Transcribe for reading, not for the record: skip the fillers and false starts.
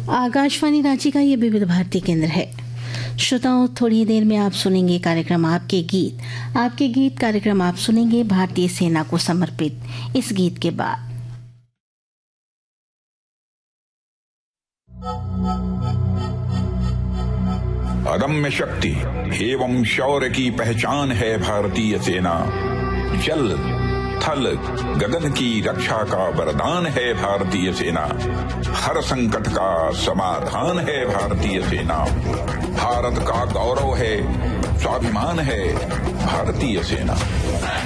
आकाशवाणी रांची का ये विविध भारती केंद्र है। श्रोताओं, थोड़ी देर में आप सुनेंगे कार्यक्रम आपके गीत कार्यक्रम आप सुनेंगे भारतीय सेना को समर्पित इस गीत के बाद। अदम्य शक्ति एवं शौर्य की पहचान है भारतीय सेना। जल थल गगन की रक्षा का वरदान है भारतीय सेना। हर संकट का समाधान है भारतीय सेना। भारत का गौरव है, स्वाभिमान है भारतीय सेना।